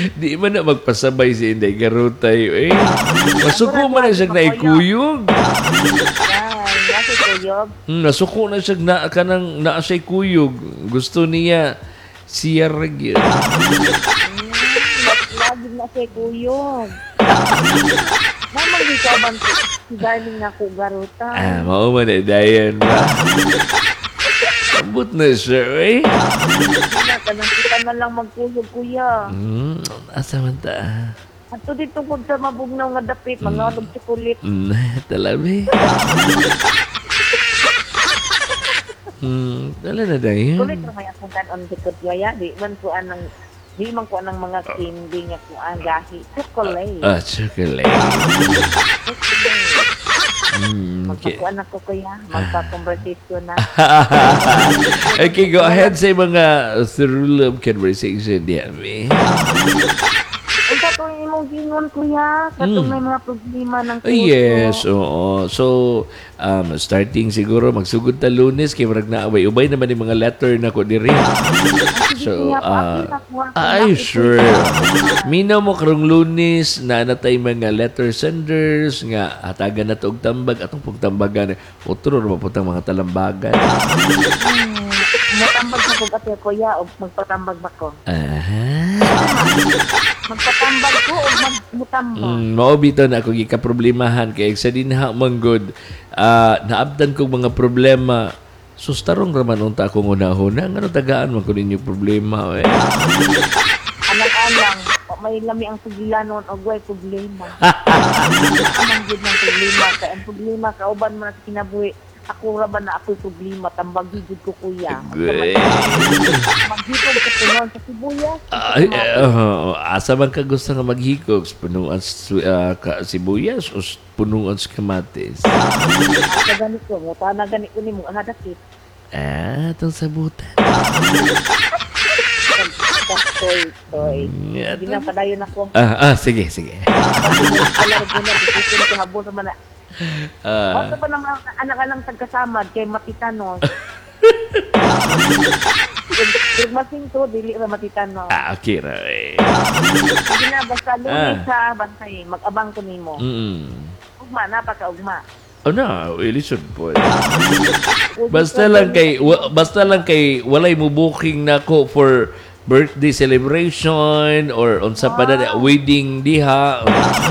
Di man na magpasabay si Inday Garutay. Eh, masuko man na siya na ikuyog. Yan, nasa kuyog. Nasuko na siya na kanang naa siya kuyog. Gusto niya siya ragyan. Lagi na siya kuyog. Namang di ka bang si darling na ko garuta. Mao man na dayan ba? Abot na siya, eh. Kanang kita na lang magkuyog, kuya. Asa man ta? Ato dito po sa mabugnaw nga dapit, mga alog sikulit. Talabi. Dala na dayan. Kulit na kaya kung kanon sikot yaya, di man ko anang mga candy nga ko ang gahi. Chocolate. Chocolate. Magpakuan ako kuya, magpa-conversation na. Okay, go ahead sa mga through love conversation diyan, me. Ang katong imong gingon kuya, katong may mga problema ng puso. Yes, oo. So, starting siguro magsugod ta Lunes kay murag naaway ubay naman yung mga letter na ko diri. So, sure. Minaw mo karong Lunes na natay mga letter senders nga hatagan na og tambag atong pagtambagan utro ra putang mga talambagan. Matambag na ko ate kuya o magpatambag ba ko? Magpatambag ko o magmutambag? Mao bitaw na ako gikaproblemahan kay sa dinha manggod naabdan kog mga problema. Sustarong raman unta akong una-una. Ano tagaan man ko ninyo problema, eh. Alang-alang, may lami ang sugilanon o guay problema. Amang gud ng problema. Kaya ang problema, kauban mo na sa kinabuhi. Ako raman na ako'y problema. Tambagigid ko kuya. Maghikog sa punuan sa sibuyas. Asa man ka gusto nga maghikog? Punuan sa sibuyas o punuan sa kamatis? Asa ganit ko. Muta na ganit ko ni mong hadakit. Itong sabutan. Toy. Hindi na padayon ako. Sige. Kalaro ko na. Dito na habon naman na. Basta pa naman anak-anak tagkasamad kay matitanos. Masing to, dili ra matitanos. Okay ra eh. Sige na, basta Lunes ha, bantay. Mag-abang ko nimo. Ugma, napaka-ugma. Listen po. Basta lang kay walay mo booking nako for birthday celebration or unsa pa na wedding diha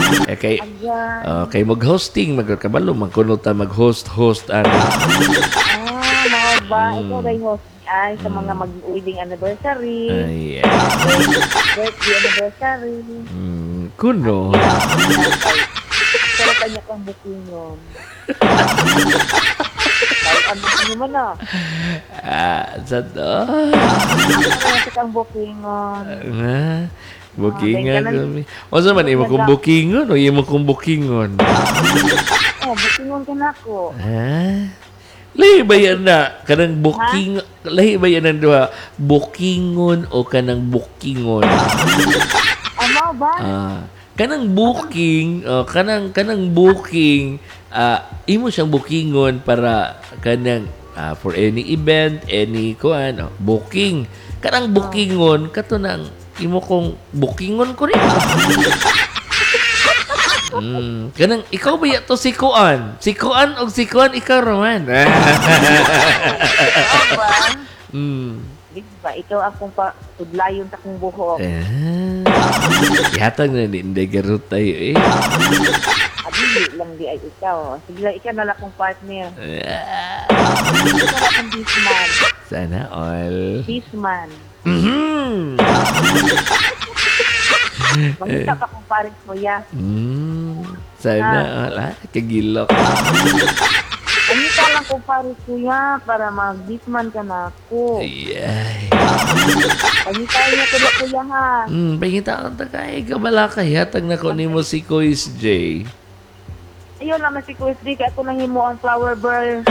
kay mag-hosting magkabalo man kuno ta mag-host ano mga ba ito ray host ay sa mga mag-wedding anniversary birthday anniversary kuno pero kanya kang bookingon ano naman na sa to kang bookingon bookingan kami o sa man imo kong bookingon o imo kong bookingon bookingon ka na ako lahi ba yan na kanang booking lahi ba yan ang duha bookingon o kanang bookingon ano ba kanang booking kanang booking imo siyang bookingon para kanang for any event any booking kanang bookingon kato nang imo kong bookingon ko rin kanang ikaw ba yato si Kuan og si Kuan ikaw raman ba ikaw akong tudlayon sa kong buhok yatag na hindi garutay Adili lang di ay ikaw. Sige lang, ikaw na akong partner. Ikaw na akong bisman. Sana all. Bisman. Mangita ka kong pares mo ya. Sana all. Kagilok. Mangita lang kong pares ko ya para mag-bisman ka na ako. Mangita niya ko na kuya ha. Pangita ka kay kabalaka. Yatag na ko ni mo si Kois J. Ayun naman si Kuya D, kaya ako nang himo ang flower girl.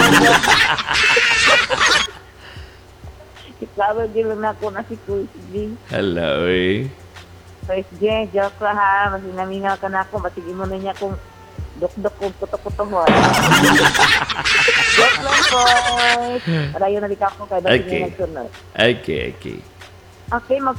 Si flower girl na ako na si Kuya D. Hello eh. Kuya D, joke lang ha. Mas namingaw ka na ako. Masige mo na niya kung dok-dok kong puto-putohon. Joke lang po. Para yun na di ka ako kaya dati niya nagsunod. Okay. Okay,